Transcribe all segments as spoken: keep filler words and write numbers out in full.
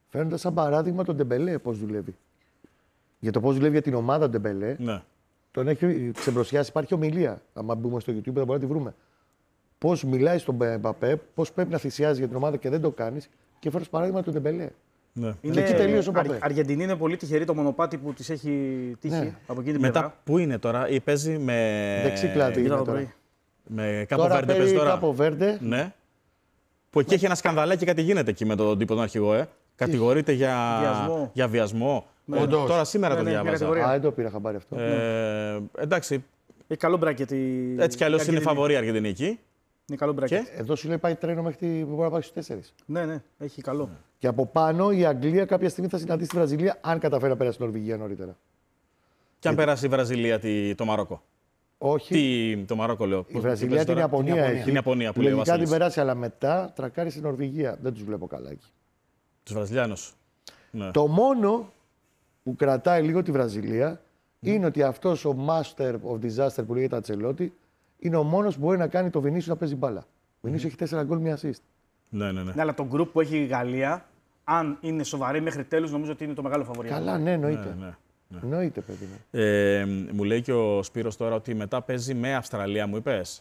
Φαίνοντας σαν παράδειγμα τον Ντεμπελέ πώς δουλεύει. Για το πώς δουλεύει για την ομάδα του Ντεμπελέ. Ναι. Τον έχει ξεμπροσιάσει. Υπάρχει ομιλία. Αν μπούμε στο YouTube θα μπορούμε να τη βρούμε. Πώς μιλάει στον Μπαπέ, πώς πρέπει να θυσιάζει για την ομάδα και δεν το κάνει. Και φέρω παράδειγμα τον Ντεμπελέ. Ναι. Και εκεί τελείωσε ο Μπαπέ. Η Αργεντινή είναι πολύ τυχερή το μονοπάτι που τη έχει τύχει Ναι. από εκεί την Μετά πλευρά. πού είναι τώρα, ή παίζει με. Δεξί πλάτη. Είδα είναι το τώρα. πρωί. Με Κάπο Τώρα Βέρντε παίζει παίζει τώρα. Κάπο Βέρντε. Ναι. Που εκεί έχει ένα σκανδαλάκι, κάτι γίνεται εκεί με τον τύπο τον αρχηγό, ε. Κατηγορείται για Βιασμό. για βιασμό. Ναι. Ε, Όντως. Τώρα σήμερα Ναι, το ναι, μια διάβαζα. κατηγορία. Α, δεν το πήρα χαμπάρι αυτό. Ε, εντάξει, Έχει καλό μπράκετ. η- έτσι κι αλλιώς η είναι Αργεντινή. φαβορή η Αργεντινή εκεί. Είναι καλό μπράκετ. Και Εδώ σου λέει πάει τρένο μέχρι τη... μπορεί να πάει στους τέσσερις. Ναι, ναι, έχει καλό. Και από πάνω η Αγγλία κάποια στιγμή θα συναντήσει τη Βραζιλία, αν καταφέρει να περάσει την Νορβηγία νωρίτερα. Και αν περάσει η Βραζιλία τη- το Μαρόκο. Όχι. Τι, το Μαρόκο λέω. Η Βραζιλία την Ιαπωνία έχει. Την Ιαπωνία που λέει ο Λογικά την Βασίλης. περάσει, αλλά μετά τρακάρει στην Νορβηγία. Δεν του βλέπω καλά εκεί. Τους Βραζιλιάνους. Ναι. Το μόνο που κρατάει λίγο τη Βραζιλία είναι ότι αυτό ο master of disaster που λέγεται Ατσελότη είναι ο μόνο που μπορεί να κάνει το Βινίσιο να παίζει μπάλα. Ο Βινίσιο έχει τέσσερα γκολ, μία assist. Ναι, ναι, ναι. Ναι, αλλά το group που έχει η Γαλλία, αν είναι σοβαρή μέχρι τέλους, νομίζω ότι είναι το μεγάλο φαβορί. Καλά, ναι, εννοείται. ναι, ναι. Εννοείται, παιδί μου. Ε, μου λέει και ο Σπύρος τώρα ότι μετά παίζει με Αυστραλία, μου είπες.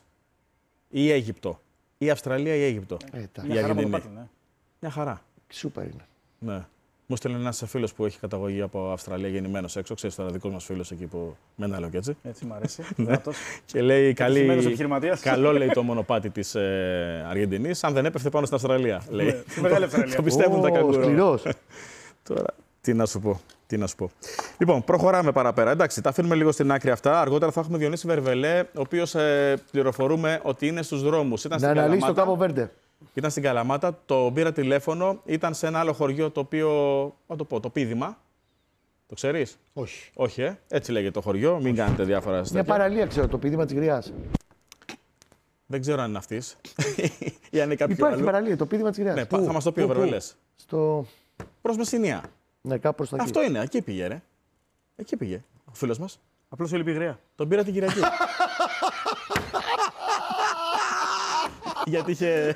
Ή Αίγυπτο. Ή Αυστραλία ή Αίγυπτο. Ε, τα- Η Μια χαρά Αργεντινή. μονοπάτι, ναι. Μια χαρά. Σούπερ είναι. Ναι. Μου στέλνει ένα φίλο που έχει καταγωγή από Αυστραλία, γεννημένο έξω. Ξέρει τώρα, δικό μα φίλο εκεί που. Με ένα λέω και έτσι. Έτσι μ' αρέσει. Ναι. Δυνατός. Και λέει Επιτυχημένος καλή. επιχειρηματίας. Καλό λέει το μονοπάτι τη ε, Αργεντινή, αν δεν έπεφτε πάνω στην Αυστραλία. Λέει. Στη Μεγάλη Αυστραλία. Το πιστεύουν τα Ω, καγκουρό. σκληρός. Τώρα, τι να σου πω. Τι να σου πω. Λοιπόν, προχωράμε παραπέρα. Εντάξει, τα αφήνουμε λίγο στην άκρη αυτά. Αργότερα θα έχουμε Διονύση Βερβελέ, ο οποίο ε, πληροφορούμε ότι είναι στου δρόμου. Ήταν Να στην αναλύσει το Καλαμάτα. Κάπο Βέρντε. Ήταν στην Καλαμάτα, το πήρα τηλέφωνο, ήταν σε ένα άλλο χωριό το οποίο. Να το πω, το Πίδημα. Το ξέρεις? Όχι. Όχι, ε. Έτσι λέγεται το χωριό. Μην κάνετε διάφορα Μια τέτοια. παραλία, ξέρω, το πίδημα τη Γριά. Δεν ξέρω αν είναι αυτή. Ή αν είναι κάποιο Υπάρχει άλλο. παραλία, το πίδημα τη Γριά. Ναι, θα μας το πει ο Βερβελές. Στο. Προς Μεσσηνία. Ναι, κάπου προς τα εκεί. Αυτό είναι, εκεί πήγε, ρε. Εκεί πήγε. Ο φίλος μας. Απλώς η Λυπηγρία. Τον πήρα την Κυριακή. Γιατί είχε.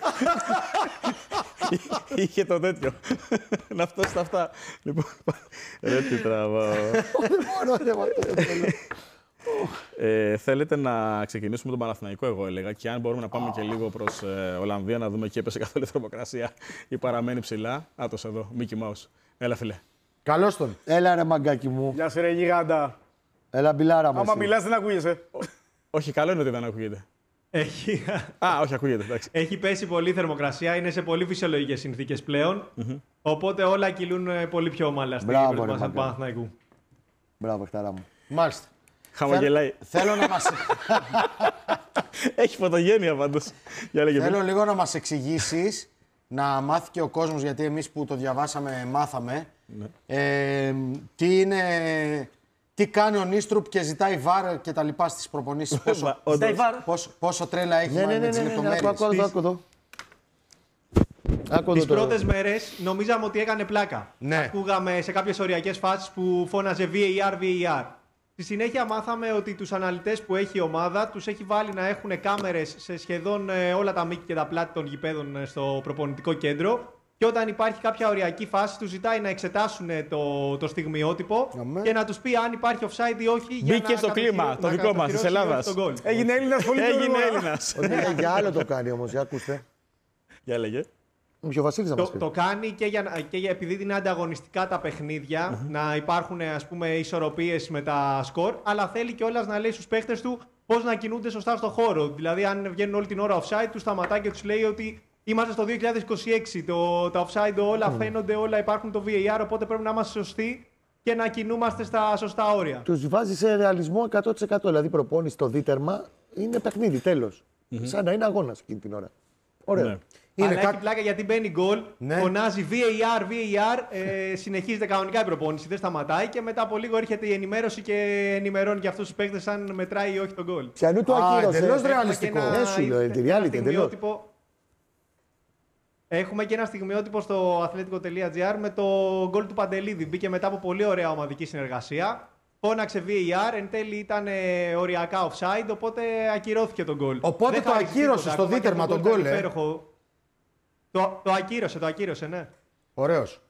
είχε το τέτοιο. Να φτάσει στα αυτά. Λοιπόν. Ρε τι τραβάω. Δεν μπορώ, δεν μπορώ, δεν μπορώ. Ε, θέλετε να ξεκινήσουμε τον Παναθηναϊκό, εγώ έλεγα. Και αν μπορούμε να πάμε και λίγο προς ε, Ολλανδία, να δούμε εκεί έπεσε καθόλου η θερμοκρασία ή παραμένει ψηλά. Άτος εδώ, Μίκι Μάους. Έλα, φιλέ. Καλώς τον. Έλα ρε μαγκάκι μου. Γεια σου ρε γιγάντα. Έλα μπιλάρα μου. Άμα εσύ. μιλάς δεν ακούγεσαι. Όχι, καλό είναι ότι δεν ακούγεται. Έχει, Α, όχι, ακούγεται, εντάξει. έχει πέσει πολύ θερμοκρασία, είναι σε πολύ φυσιολογικές συνθήκες πλέον. Οπότε όλα κυλούν ε, πολύ πιο ομαλά στην Μπράβο, περίπτωση ρε, μας του μαγκά. Παναθηναϊκού. Μπράβο, χταρά μου. Μάλιστα. Χαμογελάει. Θέλω να μας, Έχει φωτογένεια πάντως. Για λέγε. θέλω λίγο να μας εξηγήσεις, να μάθει και ο κόσμος, γιατί εμείς που το διαβάσαμε μάθαμε, ε, τι είναι, τι κάνει ο Νίστρουπ και ζητάει βάρ και τα λοιπά στις προπονήσεις. Πόσο, Όντως. πόσο, πόσο τρέλα έχει Ναι, ναι, με ναι, τις ναι, ναι, ναι. λεπτομέρειες. Άκου, άκου εδώ, άκου εδώ. Άκου Τις εδώ τώρα. πρώτες μέρες νομίζαμε ότι έκανε πλάκα. Ναι. Ακούγαμε σε κάποιες οριακές φάσεις που φώναζε βι έι αρ, βι έι αρ. Στη συνέχεια μάθαμε ότι τους αναλυτές που έχει η ομάδα τους έχει βάλει να έχουν κάμερες σε σχεδόν ε, όλα τα μήκη και τα πλάτη των γηπέδων ε, στο προπονητικό κέντρο. Και όταν υπάρχει κάποια οριακή φάση, τους ζητάει να εξετάσουν ε, το, το στιγμιότυπο Αμέ. και να τους πει αν υπάρχει offside ή όχι. Για Μπήκε να στο κατοχυρώ- κλίμα, το να δικό μας, της κατοχυρώσει Ελλάδας. τον γκολ. Έγινε Έλληνας πολύ Έγινε γρήγορα. Έλληνας. Όχι, για- για άλλο το κάνει όμως, για ακούστε. Για λέγε. Μου ο Βασίλης να μας Το, πει. το κάνει και, για, να- και για, επειδή είναι ανταγωνιστικά τα παιχνίδια, να υπάρχουν ας πούμε ισορροπίες με τα σκορ, αλλά θέλει κιόλας να λέει στους παίχτες του πώς να κινούνται σωστά στο χώρο. Δηλαδή, αν βγαίνουν όλη την ώρα offside, τους σταματάει και τους λέει ότι είμαστε στο δύο χιλιάδες είκοσι έξι, το, τα offside όλα φαίνονται, όλα υπάρχουν το βι έι αρ, οπότε πρέπει να είμαστε σωστοί και να κινούμαστε στα σωστά όρια. Τους βάζει σε ρεαλισμό εκατό τοις εκατό. Δηλαδή προπόνηση το δίτερμα είναι παιχνίδι, τέλος. Σαν να είναι αγώνας εκείνη την ώρα. Ωραίο. Ναι. Είναι Αλλά κάτι- έχει πλάκα γιατί μπαίνει γκολ, Ναι. φωνάζει βι έι αρ, βι έι αρ, ε, συνεχίζεται κανονικά η προπόνηση, δεν σταματάει και μετά από λίγο έρχεται η ενημέρωση και ενημερώνει για αυτούς τους παίκτες αν μετράει ή όχι τον γκολ. Πιανού το Α, ακύρωσε. εντελώς Έχουμε ρεαλιστικό. και ένα- Ναι, σου λέω, ένα τη reality, εντελώς. στιγμιότυπο- Έχουμε και ένα στιγμιότυπο στο athletico.gr με το γκολ του Παντελίδη. Μπήκε μετά από πολύ ωραία ομαδική συνεργασία. Φώναξε βι έι αρ, εν τέλει ήταν ε, οριακά offside, οπότε ακυρώθηκε τον γκολ. Οπότε Δεν το χάρισε ακύρωσε τίποτα, στο ακόμα και δίτερμα το τον γκολ, ήταν ε. υπέροχο. Το, το ακύρωσε, το ακύρωσε, ναι. Ωραίος.